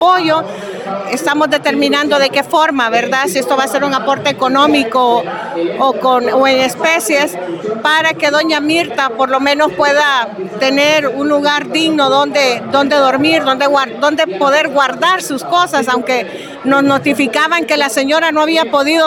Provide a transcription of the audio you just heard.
apoyo. Estamos determinando de qué forma, ¿verdad? Si esto va a ser un aporte económico o en especies, para que doña Mirta por lo menos pueda tener un lugar digno donde dormir, donde poder guardar sus cosas, aunque nos notificaban que la señora no había podido